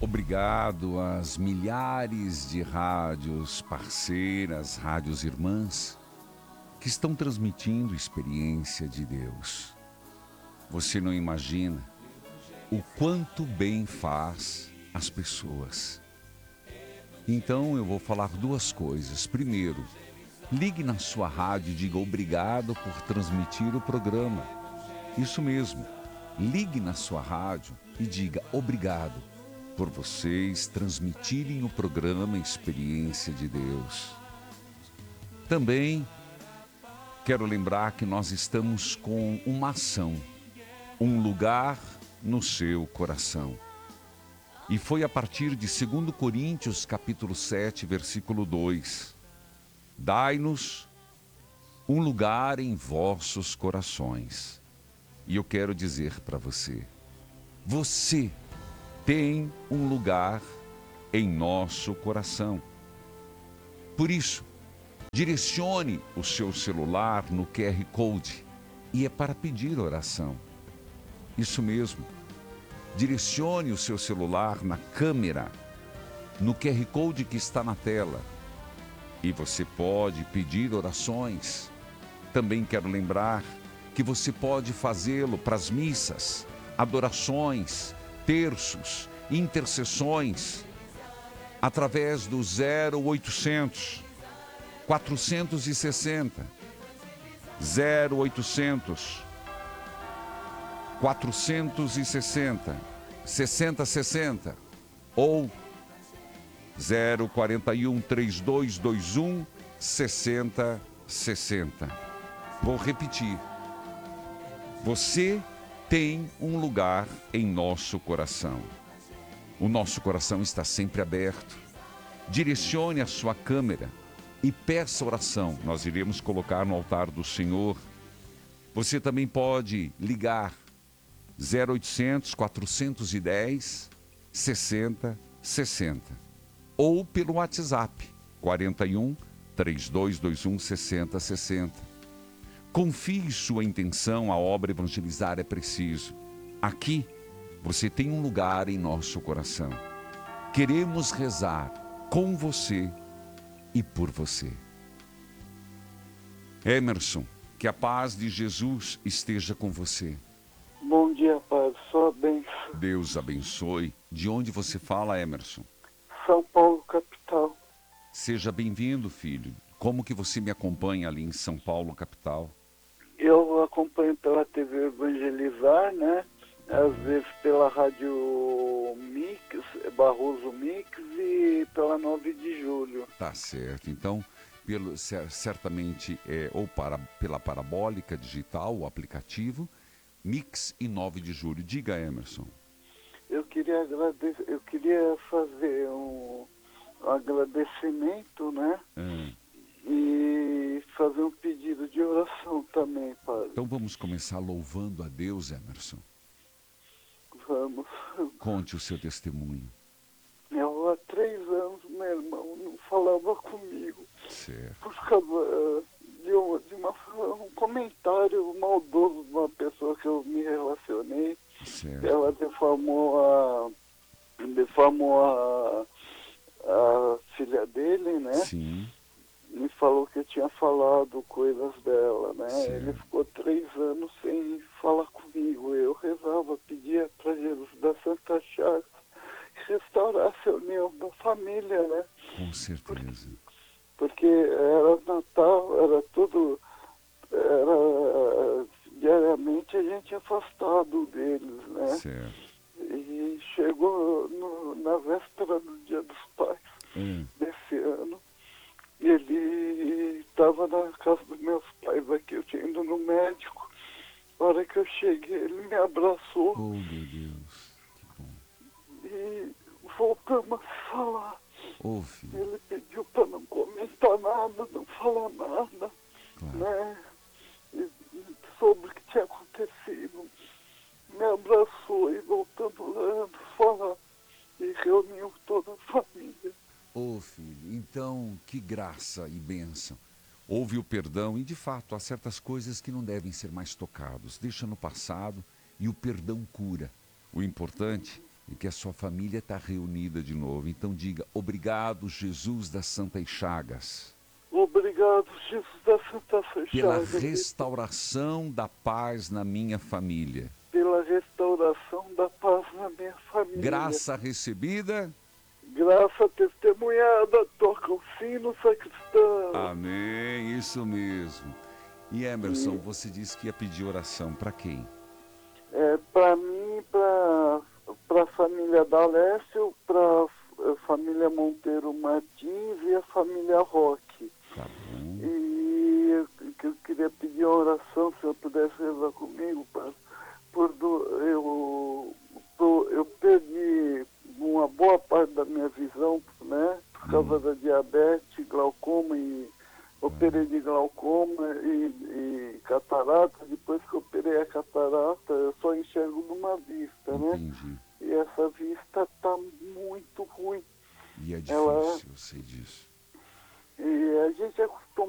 Obrigado às milhares de rádios parceiras, rádios irmãs, que estão transmitindo experiência de Deus. Você não imagina o quanto bem faz às pessoas. Então eu vou falar duas coisas. Primeiro, ligue na sua rádio e diga obrigado por transmitir o programa. Isso mesmo, ligue na sua rádio e diga obrigado por vocês transmitirem o programa Experiência de Deus. Também quero lembrar que nós estamos com uma ação, um lugar no seu coração. E foi a partir de 2 Coríntios, capítulo 7, versículo 2. Dai-nos um lugar em vossos corações. E eu quero dizer para você, você tem um lugar em nosso coração. Por isso, direcione o seu celular no QR Code e é para pedir oração. Isso mesmo. Direcione o seu celular na câmera, no QR Code que está na tela. E você pode pedir orações. Também quero lembrar que você pode fazê-lo para as missas, adorações, terços, intercessões, através do 0800 460 0800 460 6060 ou 041 3221 6060. Vou repetir. Você tem um lugar em nosso coração. O nosso coração está sempre aberto. Direcione a sua câmera e peça oração. Nós iremos colocar no altar do Senhor. Você também pode ligar 0800 410 6060 ou pelo WhatsApp 41 3221 6060. Confie sua intenção, a obra evangelizar é preciso. Aqui, você tem um lugar em nosso coração. Queremos rezar com você e por você. Emerson, que a paz de Jesus esteja com você. Bom dia, Padre. Só bem. Deus abençoe. De onde você fala, Emerson? São Paulo, capital. Seja bem-vindo, filho. Como que você me acompanha ali em São Paulo, capital? Eu acompanho pela TV Evangelizar, né? Às vezes pela Rádio Mix, Barroso Mix e pela 9 de Julho. Tá certo. Então, certamente, pela Parabólica Digital, o aplicativo, Mix e 9 de Julho. Diga, Emerson. Eu queria fazer um agradecimento, né? E fazer um pedido de oração também, Padre. Então vamos começar louvando a Deus, Emerson. Vamos. Conte o seu testemunho. Há 3 anos, meu irmão não falava comigo. Certo. Por causa de um comentário maldoso de uma pessoa que eu me relacionei. Certo. Ela defamou a filha dele, né? Sim. Me falou que eu tinha falado coisas dela, né? Certo. Ele ficou 3 anos sem falar comigo. Eu rezava, pedia para Jesus da Santa Chagas que restaurasse a união da família, né? Com certeza. Porque era Natal, era tudo, diariamente a gente afastado deles, né? Certo. E chegou na véspera do Dia dos Pais desse ano, ele estava na casa dos meus pais aqui, eu tinha ido no médico. Na hora que eu cheguei, ele me abraçou. Oh, meu Deus, que bom. E voltamos a se falar. Oh, filho. Ele pediu para não comentar nada, não falar nada, Claro. né? E sobre o que tinha acontecido. Me abraçou e voltando orando, falar. E reuniu toda a família. Oh, filho, então que graça e bênção. Houve o perdão e, de fato, há certas coisas que não devem ser mais tocadas. Deixa no passado e o perdão cura. O importante e que a sua família está reunida de novo. Então diga: obrigado, Jesus das Santas Chagas, Obrigado, Jesus da Santa pela Chagas, restauração da paz na minha família. pela restauração da paz na minha família. Graça recebida. Graça testemunhada, toca o sino, sacristão. Amém, isso mesmo. E Emerson, você disse que ia pedir oração para quem? Para mim, para a família D'Alessio, para a família Monteiro Martins e a família Roque. Tá bom. E que eu queria pedir uma oração, se eu pudesse rezar comigo, eu perdi uma boa parte da minha visão, né? Por causa da diabetes, glaucoma, e operei de glaucoma e catarata. Depois que eu operei a catarata, eu só enxergo numa vista, né? Entendi. E essa vista está muito ruim. E é difícil, eu sei disso. E a gente acostuma